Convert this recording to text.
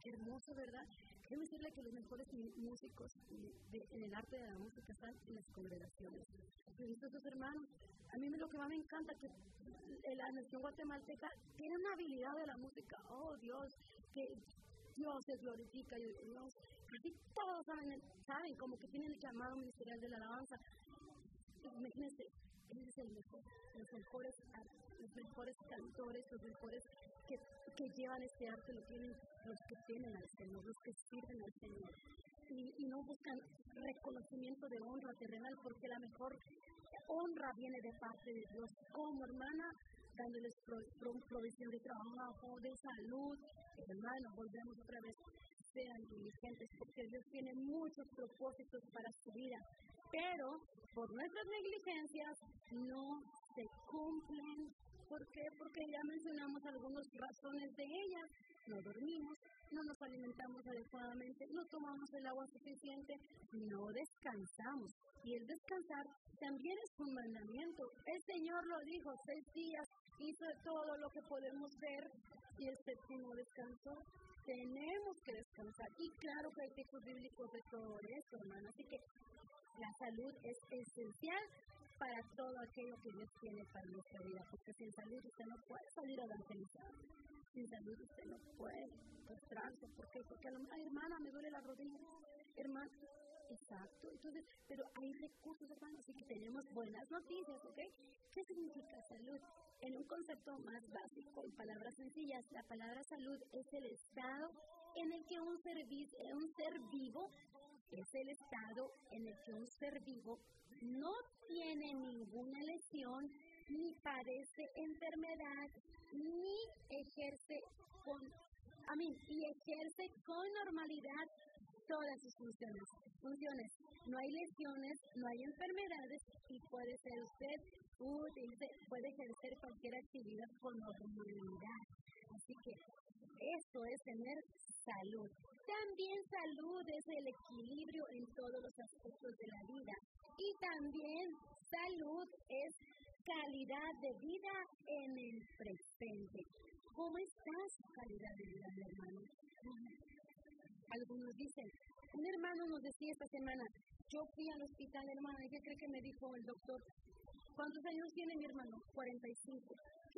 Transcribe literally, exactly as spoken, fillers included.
hermoso, ¿verdad? Quiero decirle que los mejores músicos de, en el arte de la música están en las congregaciones. Yo he visto a sus hermanos. A mí lo que más me encanta es que la nación guatemalteca tiene una habilidad de la música. Oh, Dios, que Dios se glorifica. Dios, casi todos saben, saben, como que tienen el llamado ministerial de la alabanza. Imagínense, él es el mejor, los mejores, los mejores cantores, los mejores que, que llevan este arte, lo tienen los que tienen al Señor, los que sirven al Señor. Y, y no buscan reconocimiento de honra terrenal, porque la mejor honra viene de parte de Dios. Como hermana, dándoles pro, pro, provisión de trabajo, de salud. Hermanos, volvemos otra vez. Sean diligentes, porque Dios tiene muchos propósitos para su vida, pero por nuestras negligencias no se cumplen. ¿Por qué? Porque ya mencionamos algunas razones de ellas. No dormimos, no nos alimentamos adecuadamente, no tomamos el agua suficiente, no descansamos. Y el descansar también es un mandamiento. El Señor lo dijo, seis días hizo todo lo que podemos ver y el séptimo descansó. Tenemos que descansar. Y claro que hay textos bíblicos de todo esto, hermano. Así que la salud es esencial para todo aquello que Dios tiene para nuestra vida. Porque sin salud usted no puede salir a evangelizar. Sin salud usted no puede postrarse. ¿Por qué? Porque a lo mejor, hermana, me duele la rodilla. Hermana, exacto. Entonces, pero hay recursos, hermano. Así que tenemos buenas noticias, ¿ok? ¿Qué significa salud? En un concepto más básico, en palabras sencillas, la palabra salud es el estado en el que un ser, un ser vivo, es el estado en el que un ser vivo no tiene ninguna lesión, ni padece enfermedad, ni ejerce con, a mí, y ejerce con normalidad todas sus funciones. Funciones. No hay lesiones, no hay enfermedades y puede ser usted útil, puede ejercer cualquier actividad con normalidad. Así que eso es tener salud. También salud es el equilibrio en todos los aspectos de la vida. Y también salud es calidad de vida en el presente. ¿Cómo está su calidad de vida, mi hermano? Algunos dicen, un hermano nos decía esta semana, yo fui al hospital, hermana, ¿y qué cree que me dijo el doctor? ¿Cuántos años tiene mi hermano? cuarenta y cinco.